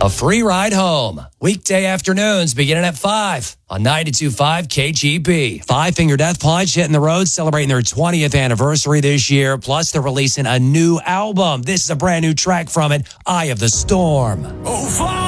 A free ride home. Weekday afternoons beginning at 5 on 92.5 KGB. Five Finger Death Punch hitting the road, celebrating their 20th anniversary this year. Plus, they're releasing a new album. This is a brand new track from it, Eye of the Storm. Oh,